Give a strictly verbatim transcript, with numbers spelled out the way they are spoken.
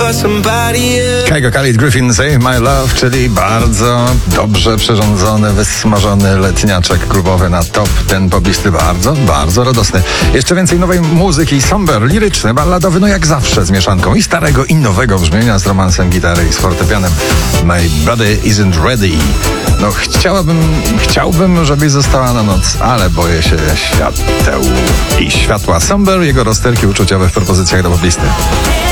Kygo Khalid Griffin, Save My Love, czyli bardzo dobrze przyrządzony, wysmażony letniaczek klubowy na top ten poblisty, bardzo, bardzo radosny. Jeszcze więcej nowej muzyki, somber, liryczny, balladowy, no jak zawsze z mieszanką i starego i nowego brzmienia z romansem gitary i z fortepianem. My body isn't ready. No chciałabym, chciałbym, żebyś została na noc, ale boję się świateł i światła. Somber, jego rozterki uczuciowe w propozycjach do poblisty.